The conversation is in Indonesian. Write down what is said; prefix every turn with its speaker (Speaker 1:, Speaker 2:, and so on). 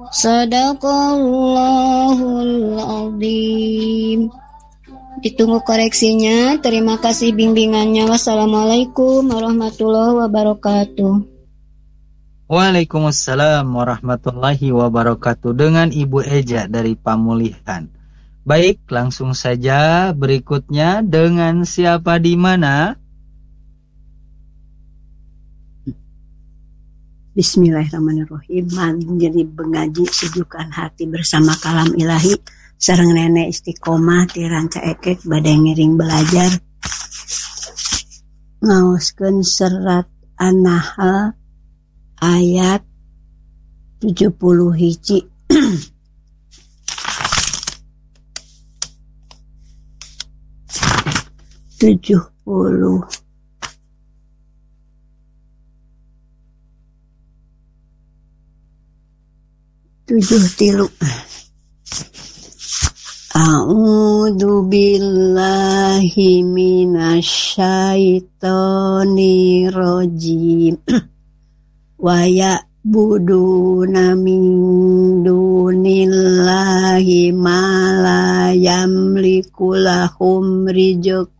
Speaker 1: Sadaqallahul azim. Ditunggu koreksinya. Terima kasih bimbingannya. Wassalamualaikum warahmatullahi wabarakatuh.
Speaker 2: Waalaikumsalam warahmatullahi wabarakatuh. Dengan Ibu Eja dari Pamulihan. Baik, langsung saja berikutnya dengan siapa di mana?
Speaker 3: Bismillahirrahmanirrahim. Jadi bengaji sejukan hati bersama kalam ilahi. Sareng nenek istiqomah ti ranca ekek bade ngiring belajar ngaoskeun serat An-Nahl ayat 70 hiji. 70 73. A'udzu billahi minasyaitonir rajim. Wa ya'buduna min dunillahi ma la yamliku lahum rizqan